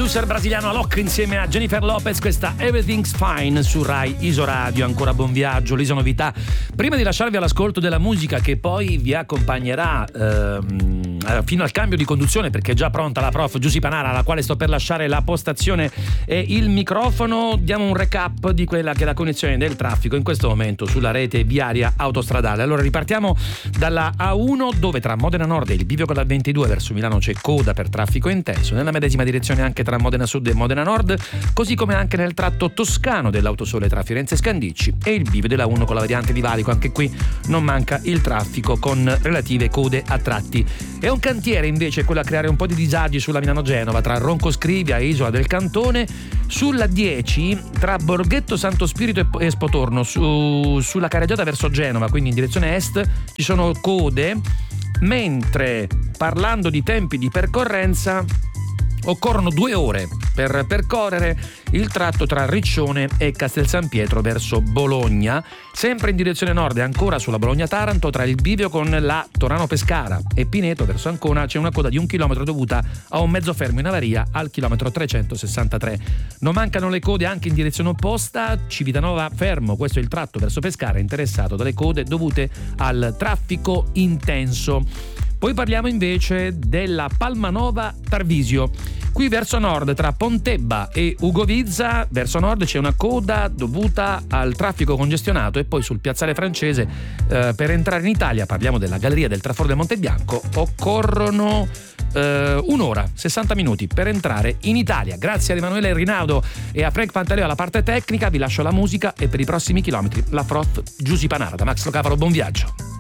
producer brasiliano Alok insieme a Jennifer Lopez, questa Everything's Fine su Rai Isoradio. Ancora buon viaggio, l'Iso Novità. Prima di lasciarvi all'ascolto della musica che poi vi accompagnerà fino al cambio di conduzione, perché è già pronta la prof Giusy Panara, alla quale sto per lasciare la postazione e il microfono, diamo un recap di quella che è la condizione del traffico in questo momento sulla rete viaria autostradale. Allora ripartiamo dalla A1, dove tra Modena Nord e il bivio con la 22 verso Milano c'è coda per traffico intenso, nella medesima direzione anche tra Modena Sud e Modena Nord, così come anche nel tratto toscano dell'autosole tra Firenze e Scandicci e il bivio della 1 con la variante di Valico. Anche qui non manca il traffico con relative code a tratti. È un cantiere invece quello a creare un po' di disagi sulla Milano-Genova tra Ronco Scrivia e Isola del Cantone, sulla 10 tra Borghetto Santo Spirito e Spotorno, sulla carreggiata verso Genova, quindi in direzione est ci sono code, mentre parlando di tempi di percorrenza occorrono 2 ore per percorrere il tratto tra Riccione e Castel San Pietro verso Bologna, sempre in direzione nord e ancora sulla Bologna-Taranto tra il bivio con la Torano-Pescara e Pineto verso Ancona c'è una coda di 1 chilometro dovuta a un mezzo fermo in avaria al chilometro 363. Non mancano le code anche in direzione opposta, Civitanova Fermo, questo è il tratto verso Pescara interessato dalle code dovute al traffico intenso. Poi parliamo invece della Palmanova Tarvisio. Qui verso nord tra Pontebba e Ugovizza verso nord c'è una coda dovuta al traffico congestionato, e poi sul piazzale francese per entrare in Italia, parliamo della galleria del Traforo del Monte Bianco, occorrono 1 ora 60 minuti per entrare in Italia. Grazie ad Emanuele Rinaudo e a Frank Pantaleo alla parte tecnica, vi lascio la musica e per i prossimi chilometri la prof Giusy Panara. Da Max Locavaro, buon viaggio.